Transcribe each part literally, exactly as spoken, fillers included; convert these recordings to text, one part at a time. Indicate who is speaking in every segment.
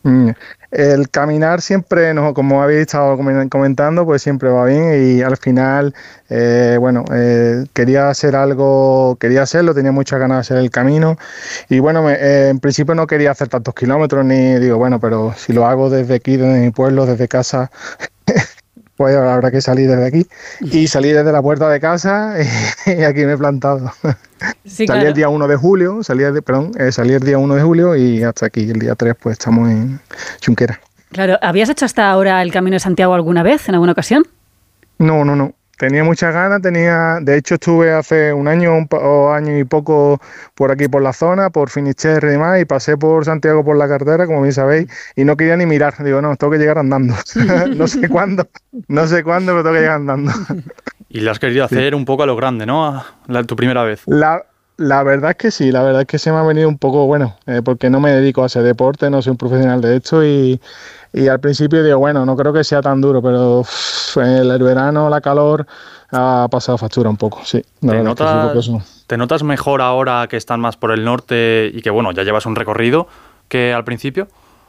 Speaker 1: El caminar siempre, no, como habéis estado comentando, pues siempre va bien y al final, eh, bueno, eh, quería hacer algo, quería hacerlo, tenía muchas ganas de hacer el camino y bueno, me, eh, en principio no quería hacer tantos kilómetros ni digo, bueno, pero si lo hago desde aquí, desde mi pueblo, desde casa, pues habrá que salir desde aquí y salí desde la puerta de casa y, y aquí me he plantado.
Speaker 2: Sí,
Speaker 1: salí
Speaker 2: claro.
Speaker 1: el día uno de julio, salí el, perdón, eh, salí el día uno de julio y hasta aquí, el día tres, pues estamos en Chunquera.
Speaker 2: Claro, ¿habías hecho hasta ahora el Camino de Santiago alguna vez, en alguna ocasión?
Speaker 1: No, no, no. Tenía muchas ganas, tenía, de hecho estuve hace un año un, o año y poco por aquí por la zona, por Finisterre y demás, y pasé por Santiago por la carretera, como bien sabéis, y no quería ni mirar. Digo, no, tengo que llegar andando. no sé cuándo, no sé cuándo, pero tengo que llegar andando.
Speaker 3: Y le has querido hacer sí. un poco a lo grande, ¿no? La, tu primera vez.
Speaker 1: La, la verdad es que sí, la verdad es que se me ha venido un poco, bueno, eh, porque no me dedico a hacer deporte, no soy un profesional de esto y... Y al principio digo, bueno, no creo que sea tan duro, pero uff, el, el verano, la calor, ha pasado factura un poco, sí.
Speaker 3: ¿Te notas, sí, ¿Te notas mejor ahora que están más por el norte y que, bueno, ya llevas un recorrido que al principio?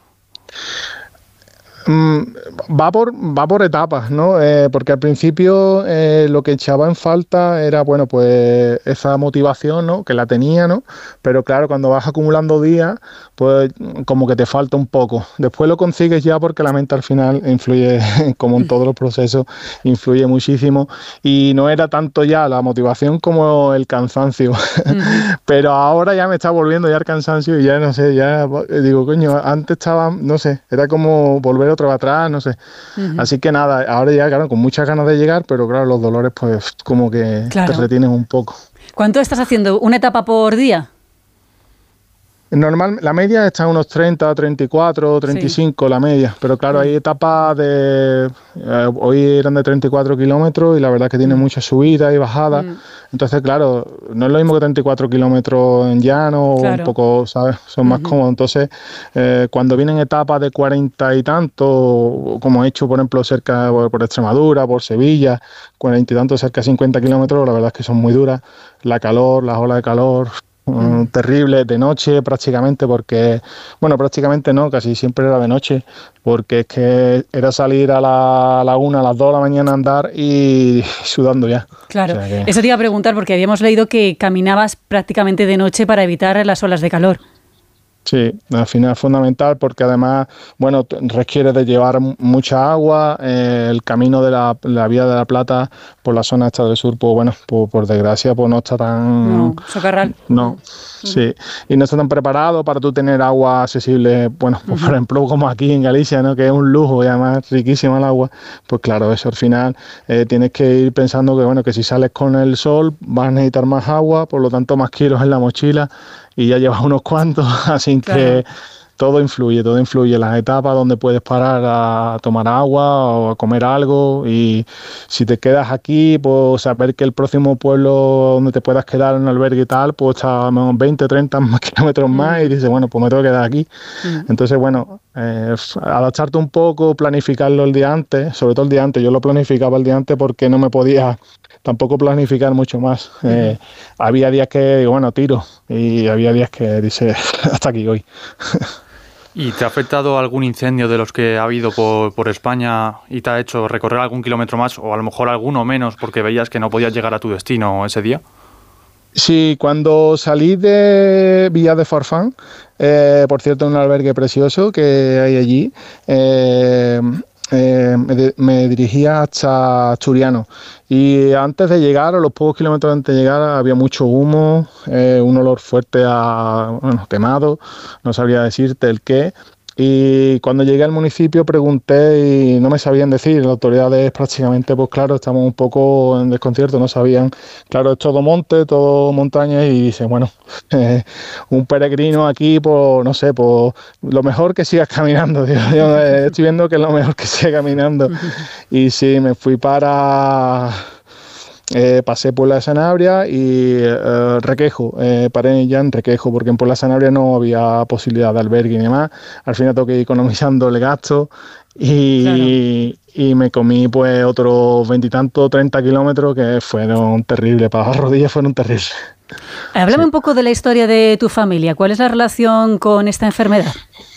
Speaker 1: Mm, va por va por etapas, ¿no? Eh, porque al principio eh, lo que echaba en falta era, bueno, pues esa motivación, ¿no? Que la tenía, ¿no? Pero claro, cuando vas acumulando días, pues como que te falta un poco. Después lo consigues ya porque la mente al final influye, como en todos los procesos, influye muchísimo. Y no era tanto ya la motivación como el cansancio. Uh-huh. Pero ahora ya me está volviendo ya el cansancio y ya no sé, ya digo, coño, antes estaba, no sé, era como volver otra vez atrás, no sé. Uh-huh. Así que nada, ahora ya, claro, con muchas ganas de llegar, pero claro, los dolores pues como que claro. te retienen un poco.
Speaker 2: ¿Cuánto estás haciendo? ¿Una etapa por día?
Speaker 1: Normal, la media está en unos treinta, treinta y cuatro, treinta y cinco sí. la media, pero claro, hay etapas de, eh, hoy eran de treinta y cuatro kilómetros y la verdad que tiene mm. muchas subidas y bajadas, mm. entonces claro, no es lo mismo que treinta y cuatro kilómetros en llano, claro. un poco, ¿sabes? Son uh-huh. más cómodos, entonces eh, cuando vienen etapas de cuarenta y tanto, como he hecho por ejemplo cerca por, por Extremadura, por Sevilla, cuarenta y tanto, cerca de cincuenta kilómetros, la verdad es que son muy duras, la calor, las olas de calor... Mm. Terrible, de noche prácticamente, porque, bueno, prácticamente no, casi siempre era de noche, porque es que era salir a la, a la una, a las dos de la mañana a andar y sudando ya.
Speaker 2: Claro,
Speaker 1: o sea que...
Speaker 2: eso te iba a preguntar, porque habíamos leído que caminabas prácticamente de noche para evitar las olas de calor.
Speaker 1: Sí, al final es fundamental porque además, bueno, requiere de llevar mucha agua, eh, el camino de la, la Vía de la Plata por la zona esta del sur, pues bueno, pues, por desgracia, pues no está tan...
Speaker 2: No, socarral.
Speaker 1: No, uh-huh. sí, y no está tan preparado para tú tener agua accesible, bueno, pues uh-huh. por ejemplo como aquí en Galicia, ¿no? Que es un lujo y además riquísima el agua, pues claro, eso al final eh, tienes que ir pensando que, bueno, que si sales con el sol vas a necesitar más agua, por lo tanto más kilos en la mochila, y ya llevas unos cuantos, así claro. que todo influye, todo influye en las etapas donde puedes parar a tomar agua o a comer algo, y si te quedas aquí, pues saber que el próximo pueblo donde te puedas quedar en un albergue y tal, pues está a menos veinte, treinta kilómetros más, mm. y dices, bueno, pues me tengo que quedar aquí. Mm. Entonces, bueno, eh, adaptarte un poco, planificarlo el día antes, sobre todo el día antes, yo lo planificaba el día antes porque no me podía tampoco planificar mucho más. Uh-huh. Eh, había días que digo, bueno, tiro, y había días que dice, hasta aquí hoy.
Speaker 3: ¿Y te ha afectado algún incendio de los que ha habido por, por España y te ha hecho recorrer algún kilómetro más o a lo mejor alguno menos porque veías que no podías llegar a tu destino ese día?
Speaker 1: Sí, cuando salí de Villa de Farfán, eh, por cierto, un albergue precioso que hay allí, eh, Eh, me, me dirigía hasta Asturiano y antes de llegar, a los pocos kilómetros antes de llegar, había mucho humo, eh, un olor fuerte a, bueno, quemado, no sabría decirte el qué. Y cuando llegué al municipio pregunté y no me sabían decir, las autoridades prácticamente, pues claro, estamos un poco en desconcierto, no sabían, claro, es todo monte, todo montaña, y dice, bueno, eh, un peregrino aquí, pues no sé, pues lo mejor que sigas caminando, digo, yo eh, estoy viendo que es lo mejor que siga caminando. Y sí, me fui para... Eh, pasé por la Sanabria y eh, Requejo, eh, paré ya en Requejo porque en por la Sanabria no había posibilidad de albergue ni demás. Al final tengo que ir economizando el gasto y, claro. y me comí pues otros veintitantos, treinta kilómetros que fueron terribles, para las rodillas fueron terribles.
Speaker 2: Háblame sí. un poco de la historia de tu familia. ¿Cuál es la relación con esta enfermedad?